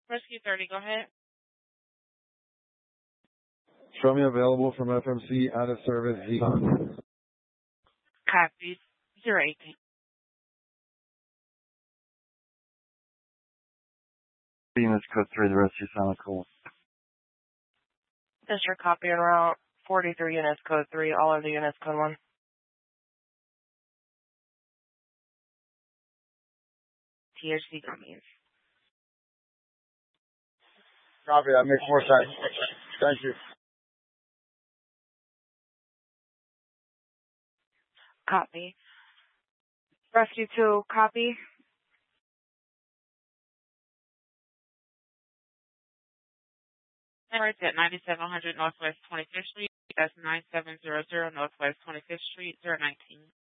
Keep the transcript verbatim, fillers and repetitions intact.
Rescue thirty, go ahead. Show me available from F M C out of service. Copy. zero eighteen. Units code three, the rescue silent call. District copy en route. forty-three units code three, all of the units code one. T H C coming. Copy, that makes more sense. Thank you. Copy. Rescue two, copy. Emirates at ninety-seven hundred Northwest twenty-fifth Street. That's nine seven zero zero Northwest twenty-fifth Street, zero nineteen.